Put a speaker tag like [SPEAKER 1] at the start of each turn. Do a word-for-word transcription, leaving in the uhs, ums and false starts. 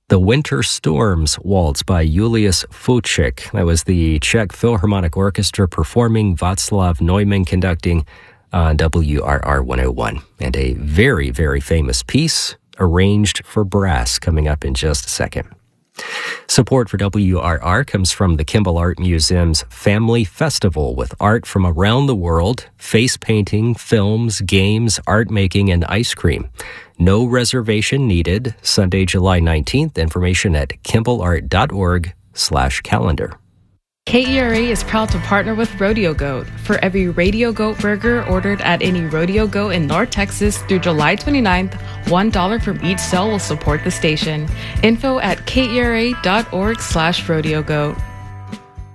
[SPEAKER 1] The Winter Storms Waltz by Julius Fučík. That was the Czech Philharmonic Orchestra performing, Václav Neumann conducting on W R R one oh one. And a very, very famous piece arranged for brass coming up in just a second. Support for W R R comes from the Kimball Art Museum's Family Festival with art from around the world, face painting, films, games, art making, and ice cream. No reservation needed. Sunday, July nineteenth. Information at kimballart.org slash calendar.
[SPEAKER 2] K E R A is proud to partner with Rodeo Goat. For every Radio Goat burger ordered at any Rodeo Goat in North Texas through July twenty-ninth, one dollar from each sale will support the station. Info at kera.org slash rodeo goat.